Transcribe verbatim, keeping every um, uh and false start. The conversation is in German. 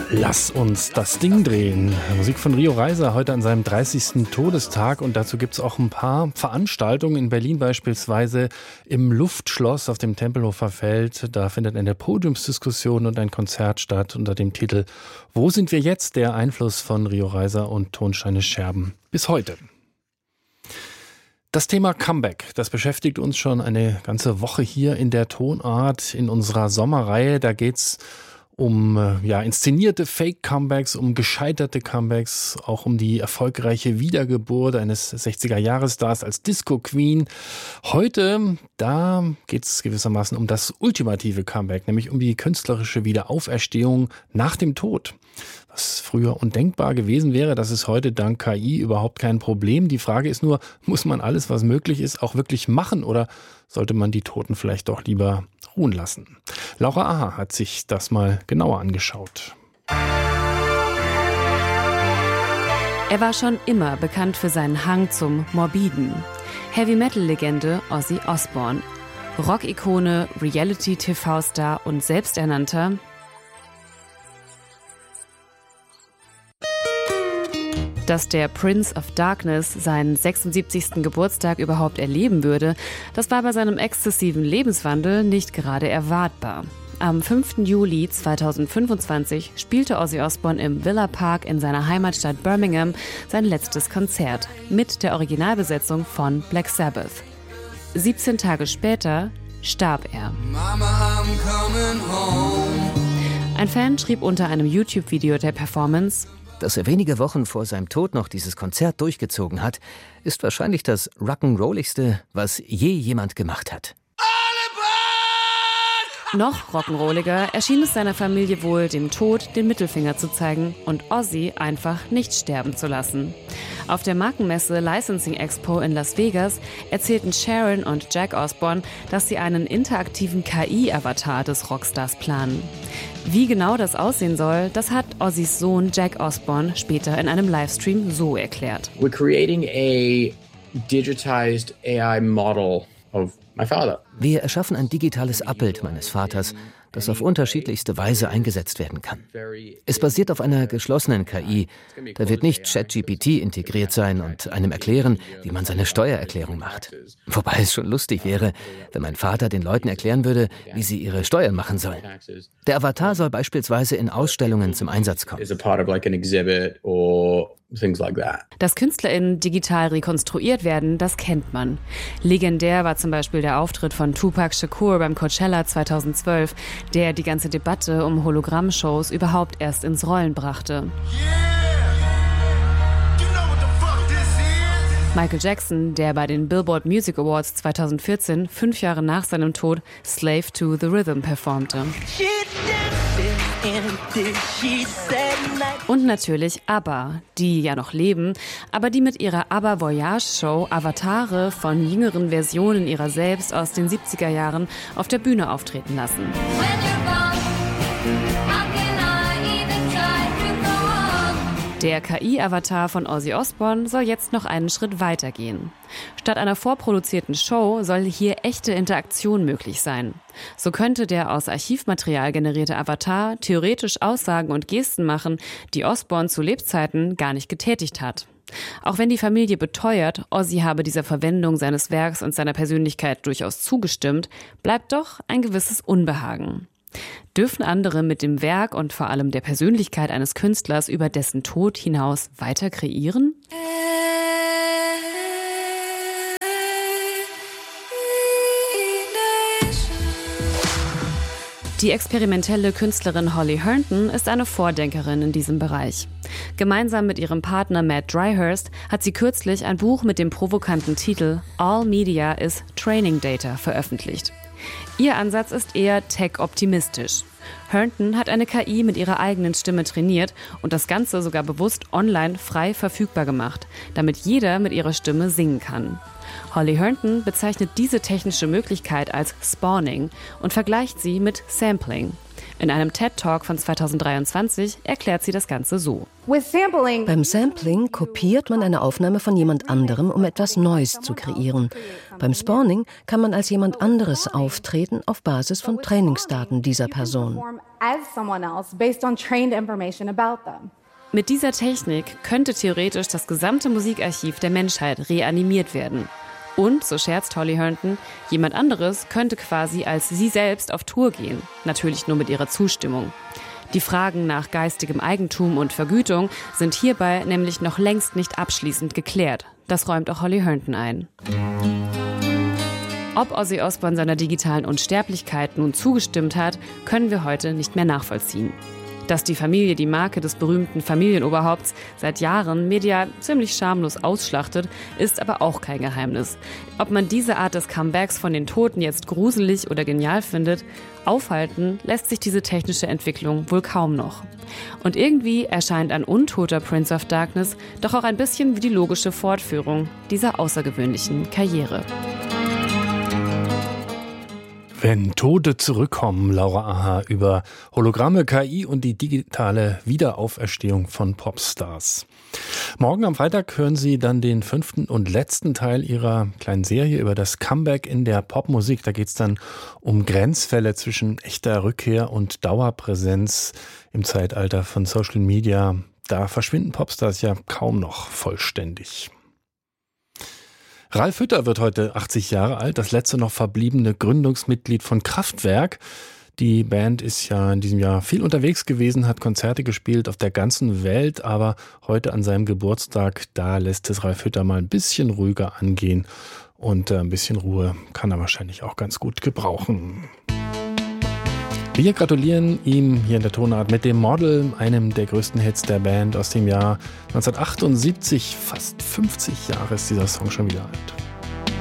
Lass uns das Ding drehen. Musik von Rio Reiser heute an seinem dreißigsten Todestag. Und dazu gibt es auch ein paar Veranstaltungen. In Berlin beispielsweise im Luftschloss auf dem Tempelhofer Feld. Da findet eine Podiumsdiskussion und ein Konzert statt unter dem Titel Wo sind wir jetzt? Der Einfluss von Rio Reiser und Tonsteine Scherben bis heute. Das Thema Comeback, das beschäftigt uns schon eine ganze Woche hier in der Tonart in unserer Sommerreihe. Da geht's um ja, inszenierte Fake-Comebacks, um gescheiterte Comebacks, auch um die erfolgreiche Wiedergeburt eines sechziger-Jahres-Stars als Disco-Queen. Heute, da geht es gewissermaßen um das ultimative Comeback, nämlich um die künstlerische Wiederauferstehung nach dem Tod. Was früher undenkbar gewesen wäre, das ist heute dank K I überhaupt kein Problem. Die Frage ist nur, muss man alles, was möglich ist, auch wirklich machen oder sollte man die Toten vielleicht doch lieber ruhen lassen? Laura Aha hat sich das mal genauer angeschaut. Er war schon immer bekannt für seinen Hang zum Morbiden. Heavy-Metal-Legende Ozzy Osbourne, Rock-Ikone, Reality-T V-Star und selbsternannter Dass der Prince of Darkness seinen sechsundsiebzigsten Geburtstag überhaupt erleben würde, das war bei seinem exzessiven Lebenswandel nicht gerade erwartbar. Am fünften Juli zweitausendfünfundzwanzig spielte Ozzy Osbourne im Villa Park in seiner Heimatstadt Birmingham sein letztes Konzert mit der Originalbesetzung von Black Sabbath. siebzehn Tage später starb er. Mama, I'm coming home. Ein Fan schrieb unter einem YouTube-Video der Performance: Dass er wenige Wochen vor seinem Tod noch dieses Konzert durchgezogen hat, ist wahrscheinlich das Rock'n'Rolligste, was je jemand gemacht hat. Noch rock'n'rolliger erschien es seiner Familie wohl, dem Tod den Mittelfinger zu zeigen und Ozzy einfach nicht sterben zu lassen. Auf der Markenmesse Licensing Expo in Las Vegas erzählten Sharon und Jack Osbourne, dass sie einen interaktiven K I-Avatar des Rockstars planen. Wie genau das aussehen soll, das hat Ozzys Sohn Jack Osbourne später in einem Livestream so erklärt. We're creating a digitized A I model of my father. Wir erschaffen ein digitales Abbild meines Vaters, das auf unterschiedlichste Weise eingesetzt werden kann. Es basiert auf einer geschlossenen K I. Da wird nicht ChatGPT integriert sein und einem erklären, wie man seine Steuererklärung macht. Wobei es schon lustig wäre, wenn mein Vater den Leuten erklären würde, wie sie ihre Steuern machen sollen. Der Avatar soll beispielsweise in Ausstellungen zum Einsatz kommen. Dass KünstlerInnen digital rekonstruiert werden, das kennt man. Legendär war zum Beispiel der Auftritt von Tupac Shakur beim Coachella zweitausendzwölf, der die ganze Debatte um Hologrammshows überhaupt erst ins Rollen brachte. Michael Jackson, der bei den Billboard Music Awards zweitausendvierzehn, fünf Jahre nach seinem Tod, Slave to the Rhythm performte. Und natürlich ABBA, die ja noch leben, aber die mit ihrer ABBA Voyage Show Avatare von jüngeren Versionen ihrer selbst aus den siebziger Jahren auf der Bühne auftreten lassen. Der K I-Avatar von Ozzy Osbourne soll jetzt noch einen Schritt weiter gehen. Statt einer vorproduzierten Show soll hier echte Interaktion möglich sein. So könnte der aus Archivmaterial generierte Avatar theoretisch Aussagen und Gesten machen, die Osbourne zu Lebzeiten gar nicht getätigt hat. Auch wenn die Familie beteuert, Ozzy habe dieser Verwendung seines Werks und seiner Persönlichkeit durchaus zugestimmt, bleibt doch ein gewisses Unbehagen. Dürfen andere mit dem Werk und vor allem der Persönlichkeit eines Künstlers über dessen Tod hinaus weiter kreieren? Die experimentelle Künstlerin Holly Herndon ist eine Vordenkerin in diesem Bereich. Gemeinsam mit ihrem Partner Matt Dryhurst hat sie kürzlich ein Buch mit dem provokanten Titel All Media is Training Data veröffentlicht. Ihr Ansatz ist eher tech-optimistisch. Herndon hat eine K I mit ihrer eigenen Stimme trainiert und das Ganze sogar bewusst online frei verfügbar gemacht, damit jeder mit ihrer Stimme singen kann. Holly Herndon bezeichnet diese technische Möglichkeit als Spawning und vergleicht sie mit Sampling. In einem TED-Talk von zweitausenddreiundzwanzig erklärt sie das Ganze so. Beim Sampling kopiert man eine Aufnahme von jemand anderem, um etwas Neues zu kreieren. Beim Spawning kann man als jemand anderes auftreten auf Basis von Trainingsdaten dieser Person. as someone else based on trained information about them. Mit dieser Technik könnte theoretisch das gesamte Musikarchiv der Menschheit reanimiert werden. Und, so scherzt Holly Herndon, jemand anderes könnte quasi als sie selbst auf Tour gehen. Natürlich nur mit ihrer Zustimmung. Die Fragen nach geistigem Eigentum und Vergütung sind hierbei nämlich noch längst nicht abschließend geklärt. Das räumt auch Holly Herndon ein. Ob Ozzy Osbourne seiner digitalen Unsterblichkeit nun zugestimmt hat, können wir heute nicht mehr nachvollziehen. Dass die Familie die Marke des berühmten Familienoberhaupts seit Jahren medial ziemlich schamlos ausschlachtet, ist aber auch kein Geheimnis. Ob man diese Art des Comebacks von den Toten jetzt gruselig oder genial findet, aufhalten lässt sich diese technische Entwicklung wohl kaum noch. Und irgendwie erscheint ein untoter Prince of Darkness doch auch ein bisschen wie die logische Fortführung dieser außergewöhnlichen Karriere. Wenn Tote zurückkommen, Laura Aha über Hologramme, K I und die digitale Wiederauferstehung von Popstars. Morgen am Freitag hören Sie dann den fünften und letzten Teil Ihrer kleinen Serie über das Comeback in der Popmusik. Da geht es dann um Grenzfälle zwischen echter Rückkehr und Dauerpräsenz im Zeitalter von Social Media. Da verschwinden Popstars ja kaum noch vollständig. Ralf Hütter wird heute achtzig Jahre alt, das letzte noch verbliebene Gründungsmitglied von Kraftwerk. Die Band ist ja in diesem Jahr viel unterwegs gewesen, hat Konzerte gespielt auf der ganzen Welt, aber heute an seinem Geburtstag, da lässt es Ralf Hütter mal ein bisschen ruhiger angehen und ein bisschen Ruhe kann er wahrscheinlich auch ganz gut gebrauchen. Wir gratulieren ihm hier in der Tonart mit dem Model, einem der größten Hits der Band aus dem Jahr neunzehnhundertachtundsiebzig. Fast fünfzig Jahre ist dieser Song schon wieder alt.